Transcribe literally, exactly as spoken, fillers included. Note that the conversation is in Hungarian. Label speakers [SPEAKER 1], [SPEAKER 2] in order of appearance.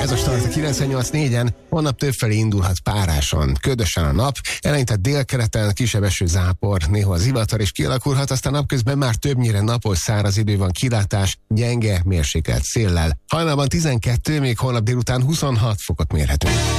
[SPEAKER 1] Ez a start a kilencvennyolc négyen, holnap többfelé indulhat páráson, ködösen a nap, eleinte délkeleten kisebb eső zápor, néha zivatar is kialakulhat, aztán napközben már többnyire napos száraz idő van, kilátás, gyenge, mérsékelt széllel. Hajnalban tizenkettő, még holnap délután huszonhat fokot mérhetünk.